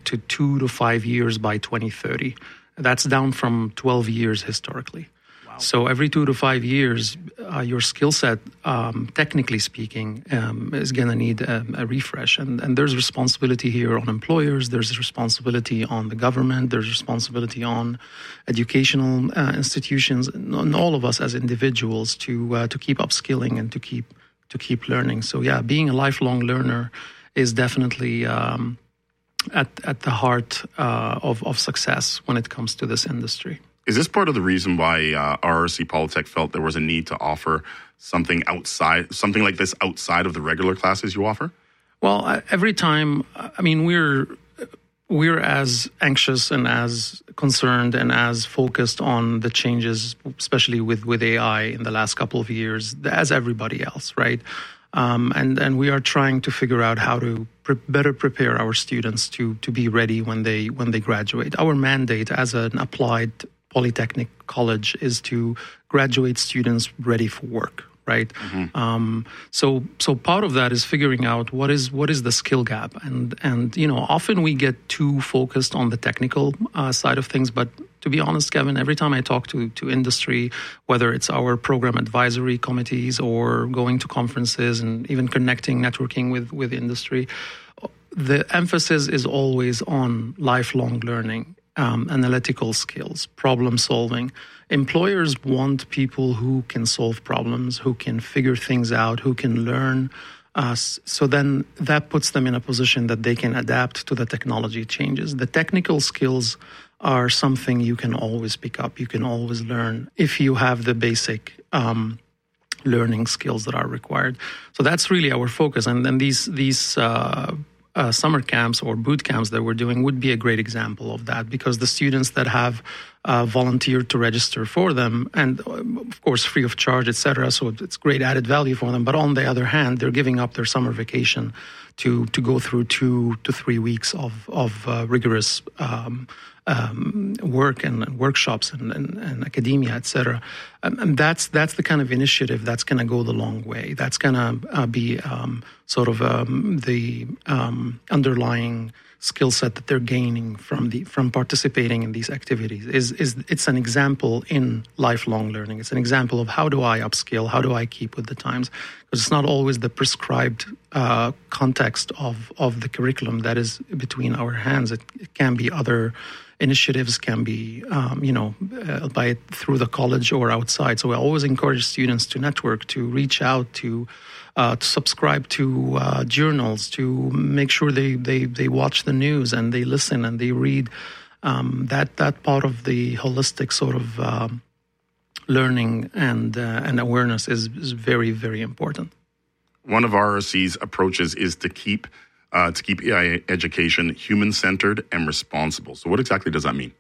to 2 to 5 years by 2030. That's down from 12 years historically. Wow. So every 2 to 5 years, your skill set, technically speaking, is going to need a refresh. And there's responsibility here on employers. There's responsibility on the government. There's responsibility on educational institutions, and all of us as individuals to keep upskilling and to keep learning. So yeah, being a lifelong learner is definitely at the heart of success when it comes to this industry. Is this part of the reason why RRC Polytech felt there was a need to offer something like this outside of the regular classes you offer? Well, every time, I mean, we're as anxious and as concerned and as focused on the changes, especially with AI in the last couple of years, as everybody else, right? And we are trying to figure out how to better prepare our students to be ready when they graduate. Our mandate as an applied polytechnic college is to graduate students ready for work, right? Mm-hmm. So part of that is figuring out what is the skill gap, and often we get too focused on the technical side of things, but to be honest, Kevin, every time I talk to industry, whether it's our program advisory committees or going to conferences and even connecting, networking with industry, the emphasis is always on lifelong learning, analytical skills, problem solving. Employers want people who can solve problems, who can figure things out, who can learn. So then that puts them in a position that they can adapt to the technology changes. The technical skills are something you can always pick up. You can always learn if you have the basic learning skills that are required. So that's really our focus. And then these summer camps or boot camps that we're doing would be a great example of that, because the students that have volunteered to register for them, and of course free of charge, etc. So it's great added value for them. But on the other hand, they're giving up their summer vacation to go through 2 to 3 weeks of rigorous work and workshops and academia, etc. And that's the kind of initiative that's going to go the long way. That's going to be the underlying skill set that they're gaining from participating in these activities. It's an example in lifelong learning. It's an example of how do I upskill, how do I keep with the times, because it's not always the prescribed context of the curriculum that is between our hands. It can be other initiatives, can be through the college or outside. So I always encourage students to network, to reach out, to subscribe to journals, to make sure they watch the news and they listen and they read. That part of the holistic sort of learning and awareness is very, very important. One of RRC's approaches is to keep AI education human-centered and responsible. So what exactly does that mean?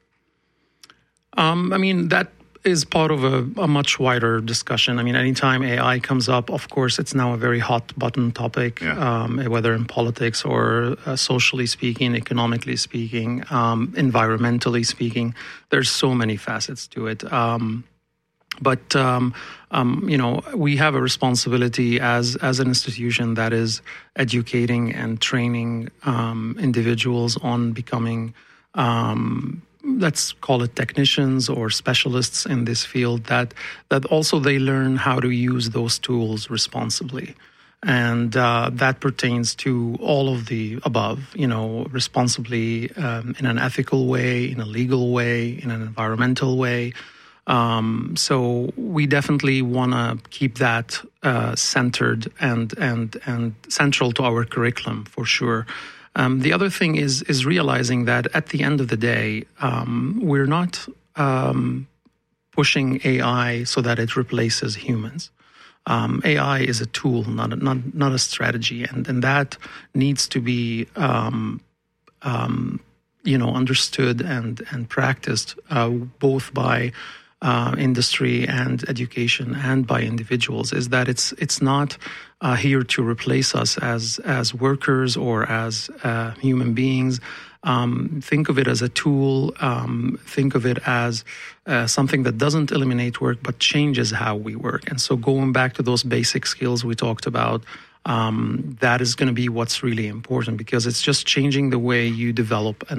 That is part of a much wider discussion. Anytime AI comes up, of course, it's now a very hot button topic, whether in politics or socially speaking, economically speaking, environmentally speaking. There's so many facets to it. But we have a responsibility as an institution that is educating and training individuals on becoming, let's call it technicians or specialists in this field, that also they learn how to use those tools responsibly. And that pertains to all of the above, responsibly in an ethical way, in a legal way, in an environmental way. So we definitely want to keep that centered and central to our curriculum for sure. The other thing is realizing that at the end of the day, we're not pushing AI so that it replaces humans. AI is a tool, not a strategy, and that needs to be understood and practiced both by industry and education and by individuals. Is that it's not here to replace us as workers or as human beings. Think of it as a tool. Think of it as something that doesn't eliminate work but changes how we work. And so going back to those basic skills we talked about, that is going to be what's really important, because it's just changing the way you develop an